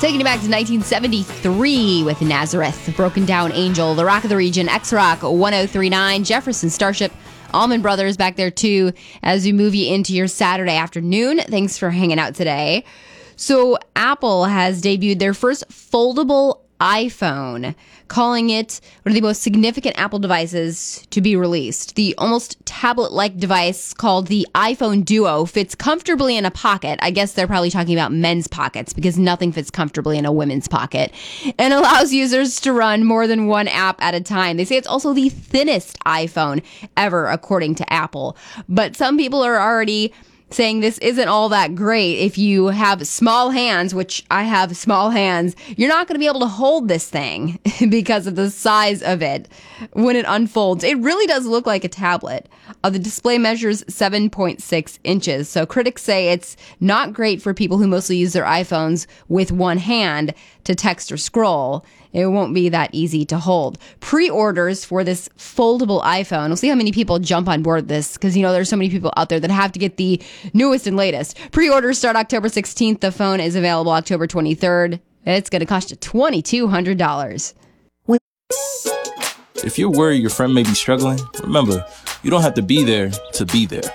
Taking it back to 1973 with Nazareth, Broken Down Angel, The Rock of the Region, X-Rock 1039, Jefferson Starship, Allman Brothers back there too, as we move you into your Saturday afternoon. Thanks for hanging out today. So Apple has debuted their first foldable iPhone, calling it one of the most significant Apple devices to be released. The almost tablet-like device called the iPhone Duo fits comfortably in a pocket. I guess they're probably talking about men's pockets because nothing fits comfortably in a women's pocket, and allows users to run more than one app at a time. They say it's also the thinnest iPhone ever, according to Apple. But some people are already saying this isn't all that great. If you have small hands, which I have small hands, you're not going to be able to hold this thing because of the size of it when it unfolds. It really does look like a tablet. The display measures 7.6 inches. So critics say it's not great for people who mostly use their iPhones with one hand to text or scroll. It won't be that easy to hold. Pre-orders for this foldable iPhone, we'll see how many people jump on board this, because, you know, there's so many people out there that have to get the newest and latest. Pre-orders start October 16th. The phone is available October 23rd. It's going to cost you $2,200. If you're worried your friend may be struggling, remember, you don't have to be there to be there.